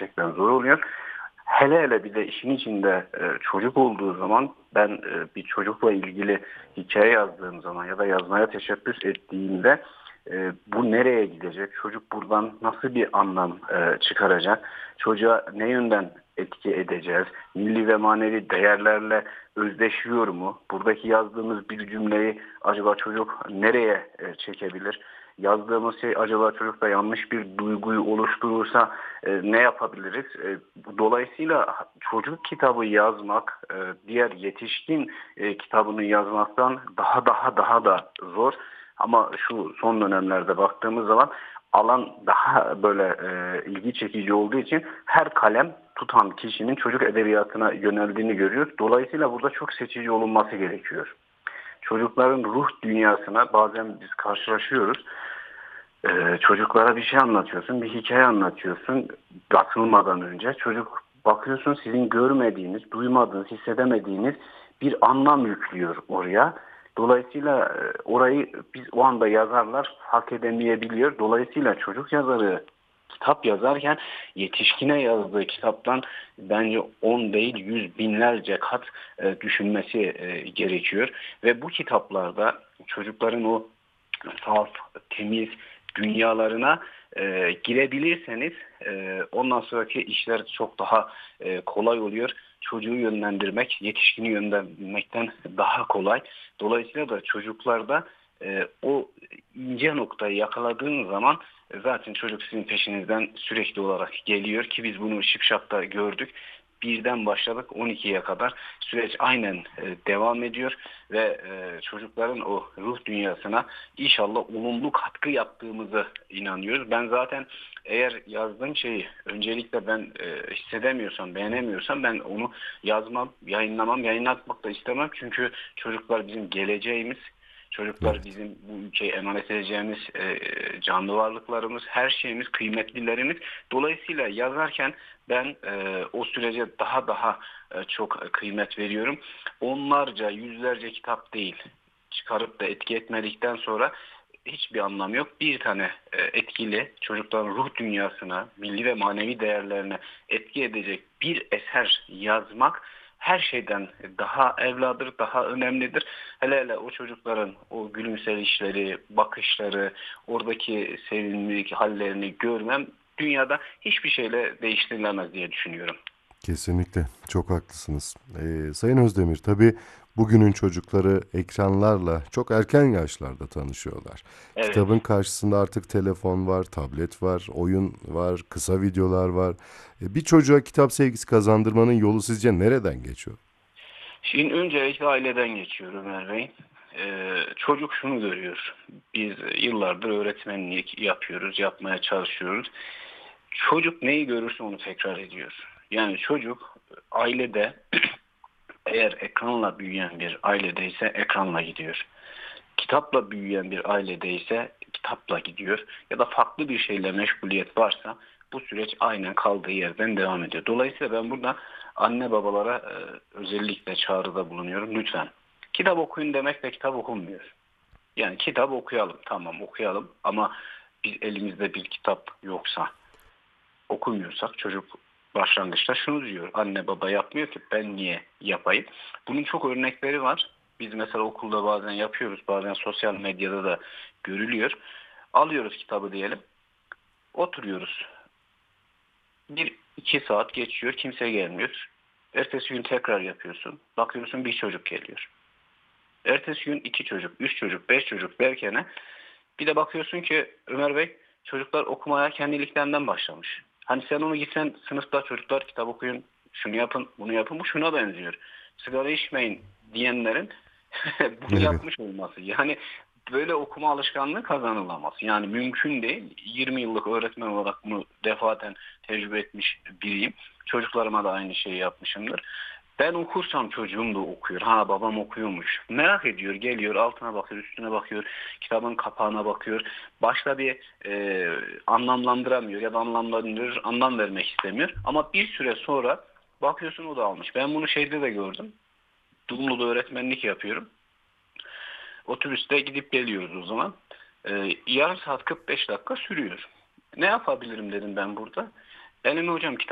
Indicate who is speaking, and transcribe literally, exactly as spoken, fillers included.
Speaker 1: gerçekten zor oluyor. Hele hele bir de işin içinde e, çocuk olduğu zaman ben e, bir çocukla ilgili hikaye yazdığım zaman ya da yazmaya teşebbüs ettiğimde e, bu nereye gidecek? Çocuk buradan nasıl bir anlam e, çıkaracak? Çocuğa ne yönden etki edeceğiz? Milli ve manevi değerlerle özdeşiyor mu? Buradaki yazdığımız bir cümleyi acaba çocuk nereye e, çekebilir? Yazdığımız şey acaba çocukta yanlış bir duyguyu oluşturursa e, ne yapabiliriz? E, dolayısıyla çocuk kitabı yazmak e, diğer yetişkin e, kitabını yazmaktan daha daha daha da zor. Ama şu son dönemlerde baktığımız zaman alan daha böyle e, ilgi çekici olduğu için her kalem tutan kişinin çocuk edebiyatına yöneldiğini görüyoruz. Dolayısıyla burada çok seçici olunması gerekiyor. Çocukların ruh dünyasına bazen biz karşılaşıyoruz. Ee, çocuklara bir şey anlatıyorsun, bir hikaye anlatıyorsun basılmadan önce. Çocuk bakıyorsun sizin görmediğiniz, duymadığınız, hissedemediğiniz bir anlam yüklüyor oraya. Dolayısıyla e, orayı biz o anda yazarlar hak edemeyebiliyor. Dolayısıyla çocuk yazarı kitap yazarken yetişkine yazdığı kitaptan bence on değil yüz binlerce kat e, düşünmesi e, gerekiyor. Ve bu kitaplarda çocukların o saf, temiz dünyalarına e, girebilirseniz e, ondan sonraki işler çok daha e, kolay oluyor. Çocuğu yönlendirmek, yetişkini yönlendirmekten daha kolay. Dolayısıyla da çocuklarda e, o ince noktayı yakaladığın zaman e, zaten çocuk sizin peşinizden sürekli olarak geliyor ki biz bunu Şipşak'ta gördük. Birden başladık on ikiye kadar süreç aynen e, devam ediyor ve e, çocukların o ruh dünyasına inşallah olumlu katkı yaptığımızı inanıyoruz. Ben zaten eğer yazdığım şeyi öncelikle ben e, hissedemiyorsam, beğenemiyorsam ben onu yazmam, yayınlamam, yayınlatmak da istemem. Çünkü çocuklar bizim geleceğimiz. Çocuklar
Speaker 2: Evet.
Speaker 1: bizim bu ülkeye emanet edeceğimiz e, canlı varlıklarımız, her şeyimiz, kıymetlilerimiz. Dolayısıyla yazarken ben e, o sürece daha daha e, çok kıymet veriyorum. Onlarca, yüzlerce kitap değil. Çıkarıp da etki etmedikten sonra hiçbir anlam yok. Bir tane e, etkili çocukların ruh dünyasına, milli ve manevi değerlerine etki edecek bir eser yazmak her şeyden daha evladır, daha önemlidir. Hele hele o çocukların o gülümseyişleri, bakışları, oradaki sevimlilik hallerini görmem dünyada hiçbir şeyle değiştirilemez diye düşünüyorum.
Speaker 2: Kesinlikle. Çok haklısınız. Ee, Sayın Özdemir, tabii bugünün çocukları ekranlarla çok erken yaşlarda tanışıyorlar.
Speaker 1: Evet.
Speaker 2: Kitabın karşısında artık telefon var, tablet var, oyun var, kısa videolar var. E, bir çocuğa kitap sevgisi kazandırmanın yolu sizce nereden geçiyor?
Speaker 1: Şimdi öncelikle aileden geçiyor Ömer Bey. Ee, çocuk şunu görüyor. Biz yıllardır öğretmenlik yapıyoruz, yapmaya çalışıyoruz. Çocuk neyi görürse onu tekrar ediyor. Yani çocuk ailede eğer ekranla büyüyen bir ailedeyse ekranla gidiyor. Kitapla büyüyen bir ailedeyse kitapla gidiyor. Ya da farklı bir şeyle meşguliyet varsa bu süreç aynen kaldığı yerden devam ediyor. Dolayısıyla ben burada anne babalara e, özellikle çağrıda bulunuyorum. Lütfen kitap okuyun demekle kitap okunmuyor. Yani kitap okuyalım, tamam okuyalım ama biz elimizde bir kitap yoksa, okumuyorsak çocuk başlangıçta şunu diyor. Anne baba yapmıyor ki ben niye yapayım? Bunun çok örnekleri var. Biz mesela okulda bazen yapıyoruz. Bazen sosyal medyada da görülüyor. Alıyoruz kitabı diyelim. Oturuyoruz. Bir iki saat geçiyor. Kimse gelmiyor. Ertesi gün tekrar yapıyorsun. Bakıyorsun bir çocuk geliyor. Ertesi gün iki çocuk, üç çocuk, beş çocuk derken bir de bakıyorsun ki Ömer Bey çocuklar okumaya kendiliklerinden başlamış. Hani sen onu gitsen sınıfta çocuklar kitap okuyun, şunu yapın, bunu yapın. Bu şuna benziyor. Sigara içmeyin diyenlerin bunu
Speaker 2: Evet.
Speaker 1: yapmış olması. Yani böyle okuma alışkanlığı kazanılamaz. Yani mümkün değil. yirmi yıllık öğretmen olarak bunu defaten tecrübe etmiş biriyim. Çocuklarıma da aynı şeyi yapmışımdır. Ben okursam çocuğum da okuyor. Ha babam okuyormuş. Merak ediyor, geliyor, altına bakıyor, üstüne bakıyor, kitabın kapağına bakıyor. Başta bir e, anlamlandıramıyor ya da anlamlandırır, anlam vermek istemiyor. Ama bir süre sonra bakıyorsun o da almış. Ben bunu şeyde de gördüm. Dumlu'da öğretmenlik yapıyorum. Otobüste gidip geliyoruz o zaman. E, yarım saat kırk beş dakika sürüyor. Ne yapabilirim dedim ben burada. Elime hocam kitap